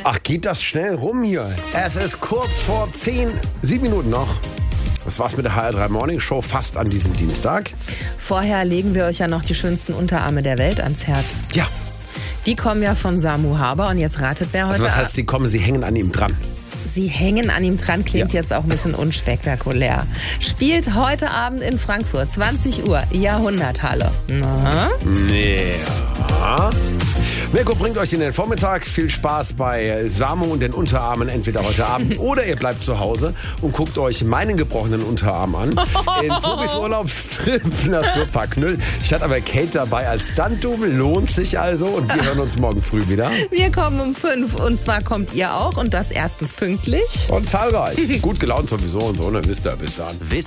Ach, geht das schnell rum hier? Es ist kurz vor 10, 7 Minuten noch. Das war's mit der HR3 Morning Show fast an diesem Dienstag. Vorher legen wir euch ja noch die schönsten Unterarme der Welt ans Herz. Ja. Die kommen ja von Samu Haber und jetzt ratet wer heute. Also was heißt, sie hängen an ihm dran? Sie hängen an ihm dran, klingt jetzt auch ein bisschen unspektakulär. Spielt heute Abend in Frankfurt, 20 Uhr, Jahrhunderthalle. Na? Ja. Mirko bringt euch in den Vormittag. Viel Spaß bei Samu und den Unterarmen, entweder heute Abend oder ihr bleibt zu Hause und guckt euch meinen gebrochenen Unterarm an. In Tobis Urlaubstrip nach Kurpark Knüll. Ich hatte aber Kate dabei als Stunt-Double, lohnt sich also und wir hören uns morgen früh wieder. Wir kommen um 5 und zwar kommt ihr auch und das erstens pünktlich. Und zahlreich. Gut gelaunt sowieso und so, ne? Wisst ihr, bis dann.